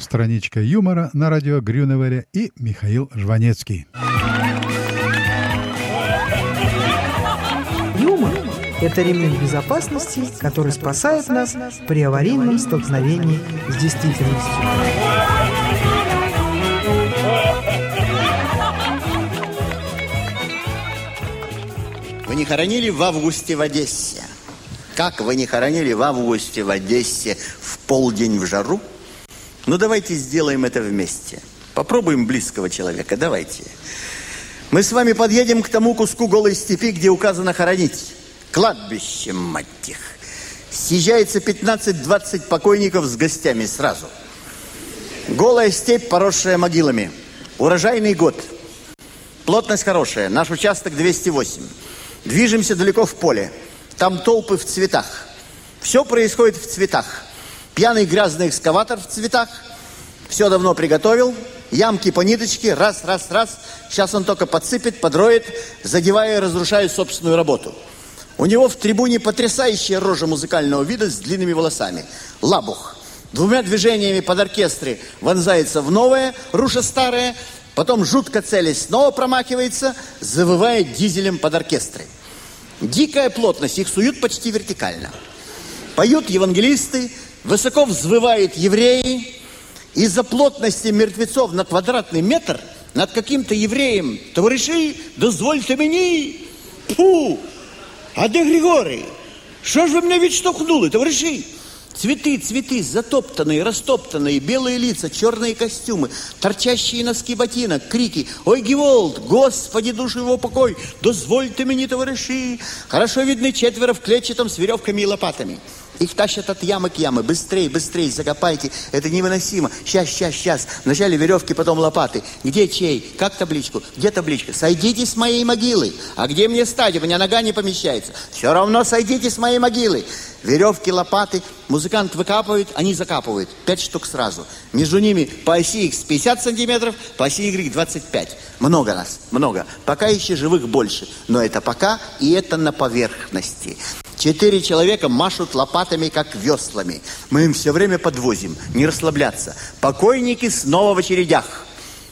Страничка юмора на радио Грюневере и Михаил Жванецкий. Юмор – это ремень безопасности, который спасает нас при аварийном столкновении с действительностью. Вы не хоронили в августе в Одессе? Как вы не хоронили в августе в Одессе в полдень в жару? Ну, давайте сделаем это вместе. Попробуем близкого человека, давайте. Мы с вами подъедем к тому куску голой степи, где указано хоронить. Кладбище, мать их. Съезжается 15-20 покойников с гостями сразу. Голая степь, поросшая могилами. Урожайный год. Плотность хорошая. Наш участок 208. Движемся далеко в поле. Там толпы в цветах. Все происходит в цветах. Пьяный грязный экскаватор в цветах. Все давно приготовил. Ямки по ниточке. Раз. Сейчас он только подсыпет, подроет, задевая и разрушая собственную работу. У него в трибуне потрясающая рожа музыкального вида с длинными волосами. Лабух. 2 движениями под оркестре вонзается в новое, руша старое. Потом жутко целясь снова промахивается, завывая дизелем под оркестры. Дикая плотность, их суют почти вертикально. Поют евангелисты, высоко взвывают евреи. Из-за плотности мертвецов на квадратный метр над каким-то евреем: «Товариши, дозвольте мені!» Фу! А де Григорий? Что ж вы меня ведь штовхнули, товариши? Цветы, затоптанные, растоптанные, белые лица, черные костюмы, торчащие носки ботинок, крики: «Ой, Геволд, Господи, душу его покой, дозвольте мне, товарищи!» Хорошо видны 4 в клетчатом с веревками и лопатами. Их тащат от ямы к яме. Быстрей, закопайте. Это невыносимо. Сейчас. Вначале веревки, потом лопаты. Где чей? Как табличку? Где табличка? Сойдите с моей могилы. А где мне стать? У меня нога не помещается. Все равно сойдите с моей могилы. Веревки, лопаты. Музыкант выкапывает, они закапывают. 5 штук сразу. Между ними по оси X 50 сантиметров, по оси Y 25. Много нас, много. Пока еще живых больше. Но это пока, и это на поверхности. 4 человека машут лопатами, как веслами. Мы им все время подвозим, не расслабляться. Покойники снова в очередях.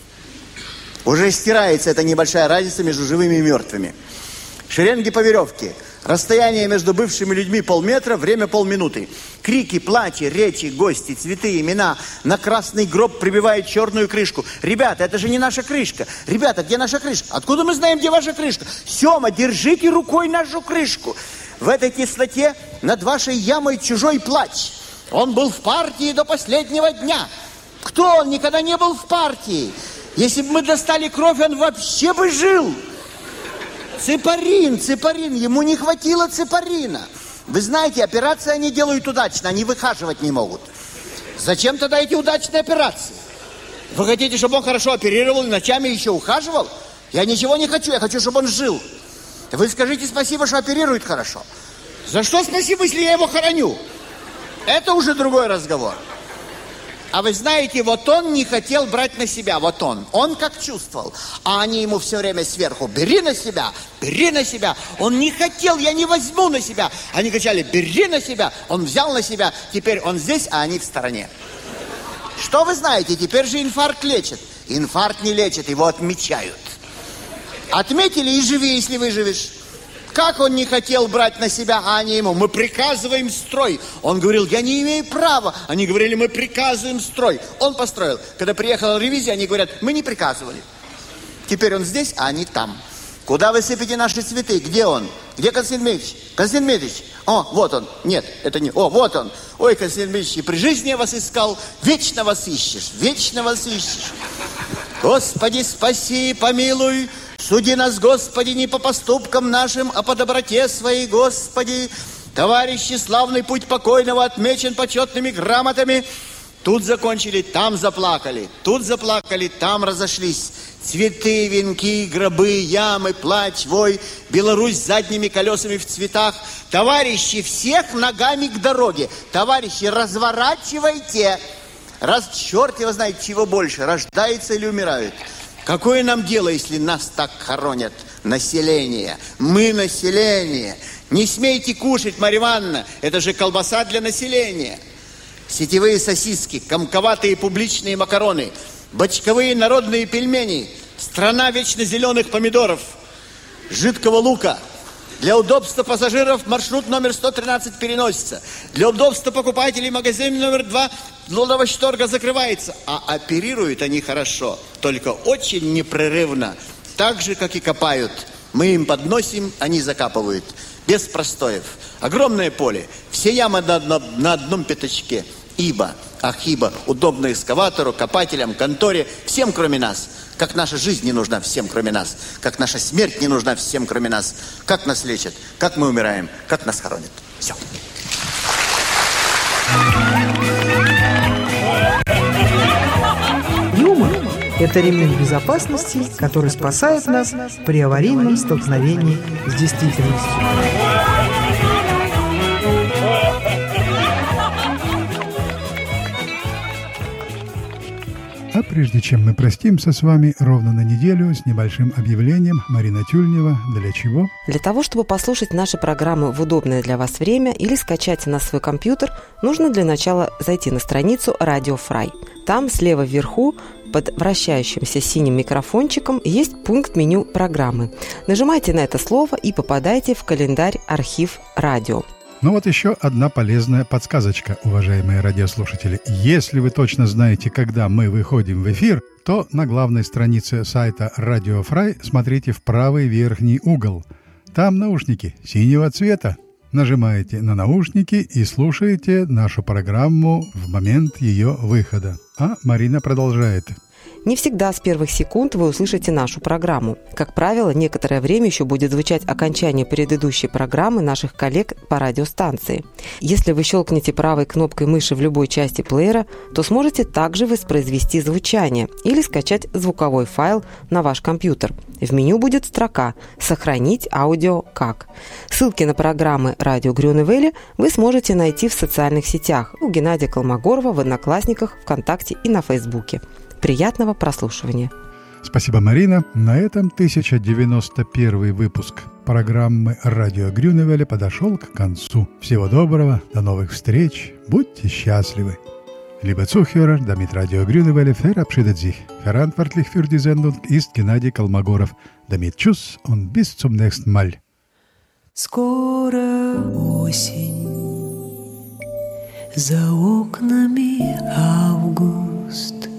Уже стирается эта небольшая разница между живыми и мертвыми. Шеренги по веревке. Расстояние между бывшими людьми полметра, время полминуты. Крики, плачи, речи, гости, цветы, имена. На красный гроб прибивают черную крышку. Ребята, это же не наша крышка. Ребята, где наша крышка? Откуда мы знаем, где ваша крышка? Сема, держите рукой нашу крышку. В этой кислоте над вашей ямой чужой плач. Он был в партии до последнего дня. Кто он? Никогда не был в партии. Если бы мы достали кровь, он вообще бы жил. Ципарин, ему не хватило ципарина. Вы знаете, операции они делают удачно, они выхаживать не могут. Зачем тогда эти удачные операции? Вы хотите, чтобы он хорошо оперировал и ночами еще ухаживал? Я ничего не хочу, я хочу, чтобы он жил. Вы скажите спасибо, что оперирует хорошо. За что спасибо, если я его хороню? Это уже другой разговор. А вы знаете, вот он не хотел брать на себя, вот он. Он как чувствовал. А они ему все время сверху: бери на себя, бери на себя. Он не хотел, я не возьму на себя. Они кричали: бери на себя. Он взял на себя, теперь он здесь, а они в стороне. Что вы знаете, теперь же инфаркт лечат. Инфаркт не лечат, его отмечают. Отметили и живи, если выживешь. Как он не хотел брать на себя, а они ему: мы приказываем строй. Он говорил: я не имею права. Они говорили: мы приказываем строй. Он построил. Когда приехала ревизия, они говорят: мы не приказывали. Теперь он здесь, а они там. Куда вы сыпете наши цветы? Где он? Где Константин Дмитриевич? Константин Дмитриевич. О, вот он. Нет, это не. О, вот он. Ой, Константин Дмитриевич, и при жизни я вас искал. Вечно вас ищешь. Вечно вас ищешь. Господи, спаси, помилуй. Суди нас, Господи, не по поступкам нашим, а по доброте своей, Господи. Товарищи, славный путь покойного отмечен почетными грамотами. Тут закончили, там заплакали. Тут заплакали, там разошлись. Цветы, венки, гробы, ямы, плач, вой. Беларусь с задними колесами в цветах. Товарищи, всех ногами к дороге. Товарищи, разворачивайте. Раз черт его знает, чего больше, рождается или умирают. Какое нам дело, если нас так хоронят? Население. Мы население. Не смейте кушать, Марья Ивановна. Это же колбаса для населения. сетевые сосиски, комковатые публичные макароны, бочковые народные пельмени, страна вечно зеленых помидоров, жидкого лука. Для удобства пассажиров маршрут номер 113 переносится. Для удобства покупателей магазин номер 2 Лодовощторга закрывается. А оперируют они хорошо, только очень непрерывно. Так же, как и копают. Мы им подносим, они закапывают. Без простоев. Огромное поле. Все ямы на одном пятачке. Ибо удобно экскаватору, копателям, конторе, всем кроме нас. Как наша жизнь не нужна всем кроме нас. Как наша смерть не нужна всем кроме нас. Как нас лечат, как мы умираем, как нас хоронят. Все. Юмор – это ремень безопасности, который спасает нас при аварийном столкновении с действительностью. А прежде чем мы простимся с вами ровно на неделю с небольшим объявлением, Марина Тюльнева, для чего? Для того, чтобы послушать наши программы в удобное для вас время или скачать на свой компьютер, нужно для начала зайти на страницу Radio Fry. Там слева вверху под вращающимся синим микрофончиком есть пункт меню программы. Нажимайте на это слово и попадаете в календарь «Архив радио». Ну вот еще одна полезная подсказочка, уважаемые радиослушатели. Если вы точно знаете, когда мы выходим в эфир, то на главной странице сайта Radio Fry смотрите в правый верхний угол. Там наушники синего цвета. Нажимаете на наушники и слушаете нашу программу в момент ее выхода. А Марина продолжает. Не всегда с первых секунд вы услышите нашу программу. Как правило, некоторое время еще будет звучать окончание предыдущей программы наших коллег по радиостанции. Если вы щелкнете правой кнопкой мыши в любой части плеера, то сможете также воспроизвести звучание или скачать звуковой файл на ваш компьютер. В меню будет строка «Сохранить аудио как». Ссылки на программы «Радио Грюневеле» вы сможете найти в социальных сетях у Геннадия Колмогорова в Одноклассниках, ВКонтакте и на Фейсбуке. Приятного прослушивания. Спасибо, Марина. На этом 1091 выпуск программы «Радио Грюневеле» подошел к концу. Всего доброго, до новых встреч, будьте счастливы. Liebe Zuhörer, damit Radio Grünewelle verabschiedet sich. Verantwortlich für die Sendung ist Gennady Kolmogorov. Damit tschüss und bis zum nächsten Mal. Скоро осень, за окнами август.